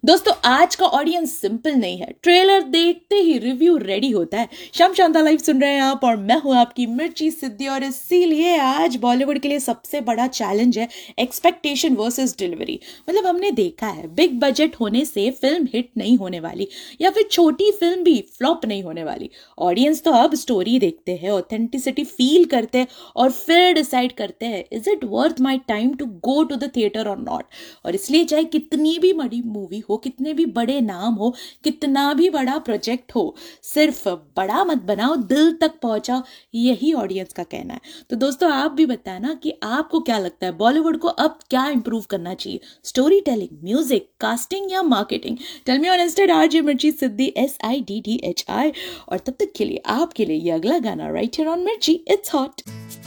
दोस्तों आज का ऑडियंस सिंपल नहीं है, ट्रेलर देखते ही रिव्यू रेडी होता है। श्याम शांता लाइव सुन रहे हैं आप और मैं हूं आपकी मिर्ची सिद्धि, और इसीलिए आज बॉलीवुड के लिए सबसे बड़ा चैलेंज है एक्सपेक्टेशन वर्सेस डिलीवरी। मतलब हमने देखा है बिग बजट होने से फिल्म हिट नहीं होने वाली, या फिर छोटी फिल्म भी फ्लॉप नहीं होने वाली। ऑडियंस तो अब स्टोरी देखते हैं, ऑथेंटिसिटी फील करते हैं और फिर डिसाइड करते हैं is it worth my time to go to the theatre और नॉट। और इसलिए चाहे कितनी भी बड़ी मूवी हो, कितने भी बड़े नाम हो, कितना भी बड़ा प्रोजेक्ट हो, सिर्फ बड़ा मत बनाओ, दिल तक पहुंचाओ, यही ऑडियंस का कहना है। तो दोस्तों आप भी बताएं ना कि आपको क्या लगता है बॉलीवुड को अब क्या इंप्रूव करना चाहिए, स्टोरी टेलिंग, म्यूजिक, कास्टिंग या marketing? Tell me on instead RJ मिर्ची सिद्धि SIDDHI। और तब तक के लिए आपके लिए ये अगला गाना राइट हियर ऑन मिर्ची, इट्स हॉट।